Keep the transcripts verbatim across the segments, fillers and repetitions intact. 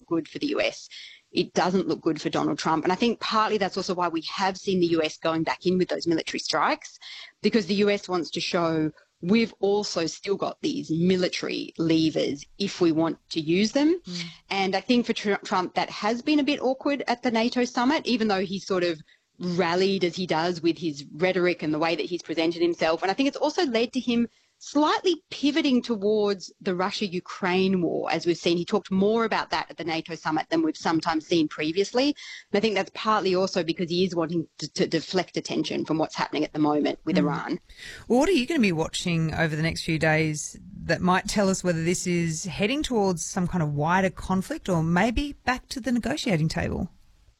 good for the U S. It doesn't look good for Donald Trump. And I think partly that's also why we have seen the U S going back in with those military strikes, because the U S wants to show we've also still got these military levers if we want to use them. Mm. And I think for tr- Trump, that has been a bit awkward at the NATO summit, even though he sort of rallied as he does with his rhetoric and the way that he's presented himself. And I think it's also led to him slightly pivoting towards the Russia-Ukraine war, as we've seen. He talked more about that at the NATO summit than we've sometimes seen previously. And I think that's partly also because he is wanting to, to deflect attention from what's happening at the moment with mm. Iran. Well, what are you going to be watching over the next few days that might tell us whether this is heading towards some kind of wider conflict or maybe back to the negotiating table?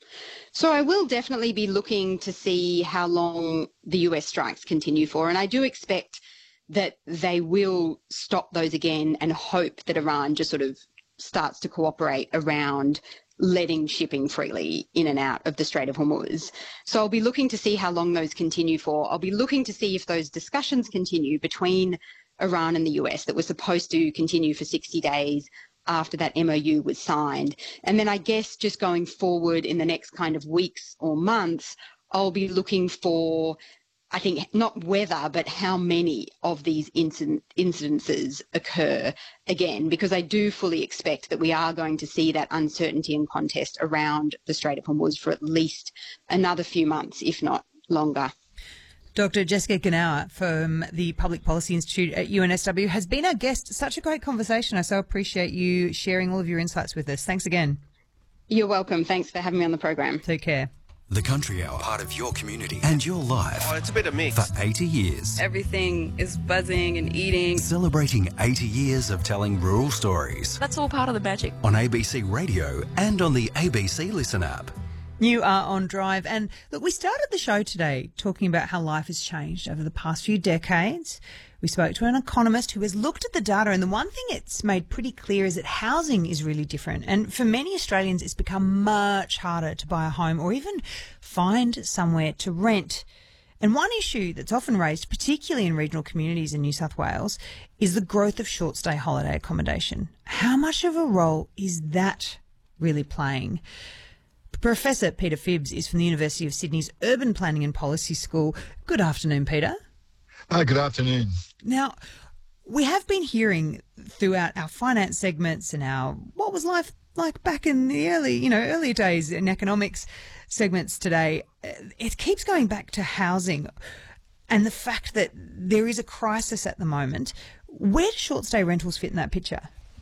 So I will definitely be looking to see how long the U S strikes continue for. And I do expect that they will stop those again and hope that Iran just sort of starts to cooperate around letting shipping freely in and out of the Strait of Hormuz. So I'll be looking to see how long those continue for. I'll be looking to see if those discussions continue between Iran and the U S that were supposed to continue for sixty days after that M O U was signed. And then I guess just going forward in the next kind of weeks or months, I'll be looking for, I think, not whether, but how many of these incident, incidences occur again, because I do fully expect that we are going to see that uncertainty and contest around the Strait of Hormuz for at least another few months, if not longer. Doctor Jessica Genauer from the Public Policy Institute at U N S W has been our guest. Such a great conversation. I so appreciate you sharing all of your insights with us. Thanks again. You're welcome. Thanks for having me on the program. Take care. The Country Hour, part of your community and your life. Oh, it's a bit of mix. For eighty years. Everything is buzzing and eating. Celebrating eighty years of telling rural stories. That's all part of the magic. On A B C Radio and on the A B C Listen app. You are on Drive. And look, we started the show today talking about how life has changed over the past few decades. We spoke to an economist who has looked at the data, and the one thing it's made pretty clear is that housing is really different. And for many Australians, it's become much harder to buy a home or even find somewhere to rent. And one issue that's often raised, particularly in regional communities in New South Wales, is the growth of short-stay holiday accommodation. How much of a role is that really playing? Professor Peter Phibbs is from the University of Sydney's Urban Planning and Policy School. Good afternoon, Peter. Hi, good afternoon. Now, we have been hearing throughout our finance segments and our what was life like back in the early, you know, earlier days in economics segments today. It keeps going back to housing and the fact that there is a crisis at the moment. Where do short stay rentals fit in that picture?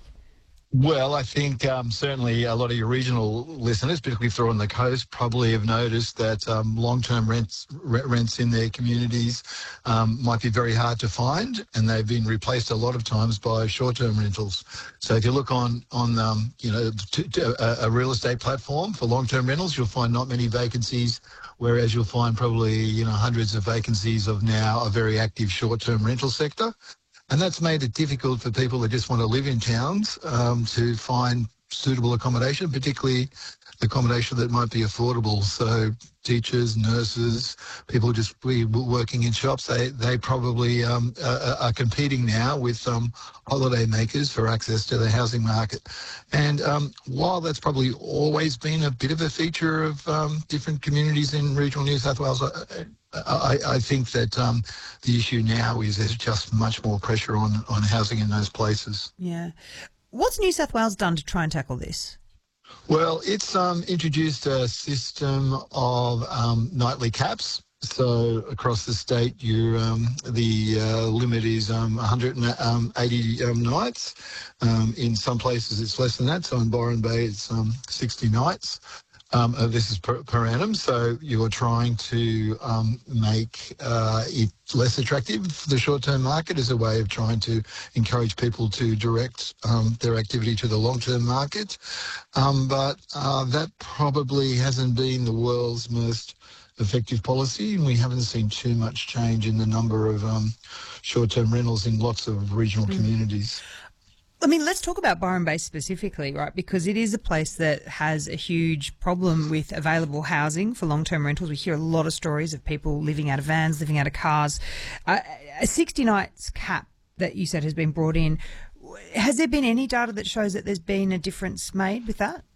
Well, I think um, certainly a lot of your regional listeners, particularly if they're on the coast, probably have noticed that um, long-term rents rents in their communities um, might be very hard to find, and they've been replaced a lot of times by short-term rentals. So if you look on on um, you know to, to a, a real estate platform for long-term rentals, you'll find not many vacancies, whereas you'll find probably you know hundreds of vacancies of now a very active short-term rental sector. And that's made it difficult for people that just want to live in towns um, to find suitable accommodation, particularly accommodation that might be affordable. So teachers, nurses, people just working in shops, they, they probably um, are, are competing now with um, holiday makers for access to the housing market. And um, while that's probably always been a bit of a feature of um, different communities in regional New South Wales, I, I, I think that um, the issue now is there's just much more pressure on, on housing in those places. Yeah. What's New South Wales done to try and tackle this? Well, it's um, introduced a system of um, nightly caps. So across the state, you um, the uh, limit is um, one hundred eighty um, nights. Um, in some places, it's less than that. So in Byron Bay, it's um, sixty nights. Um, uh, this is per, per annum, so you're trying to um, make uh, it less attractive for the short-term market as a way of trying to encourage people to direct um, their activity to the long-term market. Um, but uh, that probably hasn't been the world's most effective policy, and we haven't seen too much change in the number of um, short-term rentals in lots of regional mm. communities. I mean, let's talk about Byron Bay specifically, right? Because it is a place that has a huge problem with available housing for long-term rentals. We hear a lot of stories of people living out of vans, living out of cars. Uh, a sixty nights cap that you said has been brought in. Has there been any data that shows that there's been a difference made with that?